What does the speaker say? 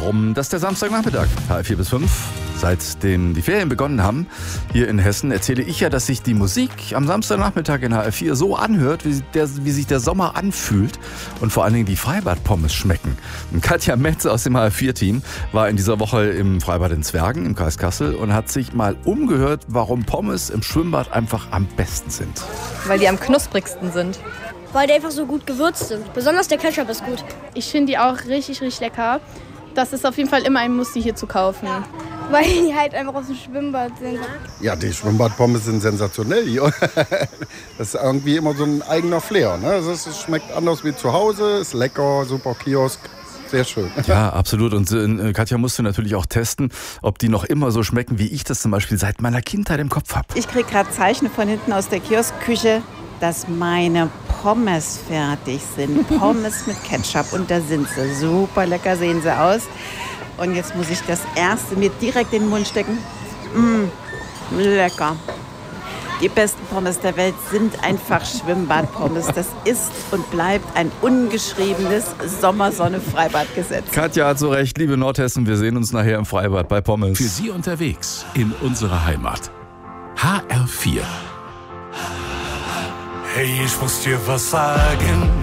rum. Das ist der Samstagnachmittag, H4 bis 5. Seitdem die Ferien begonnen haben, hier in Hessen, erzähle ich ja, dass sich die Musik am Samstagnachmittag in HR4 so anhört, wie sich der Sommer anfühlt und vor allen Dingen die Freibad-Pommes schmecken. Und Katja Metz aus dem HR4-Team war in dieser Woche im Freibad in Zwergen im Kreis Kassel und hat sich mal umgehört, warum Pommes im Schwimmbad einfach am besten sind. Weil die am knusprigsten sind. Weil die einfach so gut gewürzt sind. Besonders der Ketchup ist gut. Ich finde die auch richtig, richtig lecker. Das ist auf jeden Fall immer ein Muss, die hier zu kaufen. Weil die halt einfach aus dem Schwimmbad sind. Ja, die Schwimmbadpommes sind sensationell hier. Das ist irgendwie immer so ein eigener Flair. Ne? Es schmeckt anders wie zu Hause, ist lecker, super Kiosk. Sehr schön. Ja, absolut. Und Katja musste natürlich auch testen, ob die noch immer so schmecken, wie ich das zum Beispiel seit meiner Kindheit im Kopf habe. Ich kriege gerade Zeichen von hinten aus der Kioskküche, dass meine Pommes fertig sind. Pommes mit Ketchup und da sind sie. Super lecker sehen sie aus. Und jetzt muss ich das erste mir direkt in den Mund stecken. Lecker. Die besten Pommes der Welt sind einfach Schwimmbadpommes. Das ist und bleibt ein ungeschriebenes Sommersonne-Freibadgesetz. Katja hat so recht, liebe Nordhessen, wir sehen uns nachher im Freibad bei Pommes. Für Sie unterwegs in unsere Heimat. HR4. Hey, ich muss dir was sagen.